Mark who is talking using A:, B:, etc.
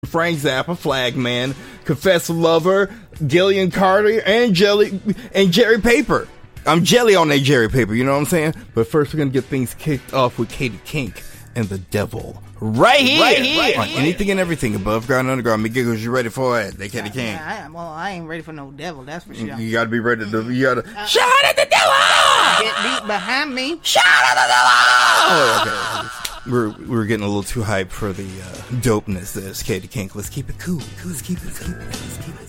A: Frank Zappa, Flagman, Confessor Lover, Gillian Carter, and Jerry Paper. I'm jelly on that Jerry Paper, you know what I'm saying? But first, we're going to get things kicked off with Katie Kink and the Devil. Right here. On anything and everything above ground, underground. Me giggles, you ready for it? They Katie Kink.
B: I ain't ready for no devil, that's for sure.
A: You got to be ready to, shout at the devil!
B: Get beat behind me.
A: Shout at the devil! Oh, okay. We're getting a little too hyped for the dopeness that's Katie Kink. Let's keep it cool. Let's keep it cool.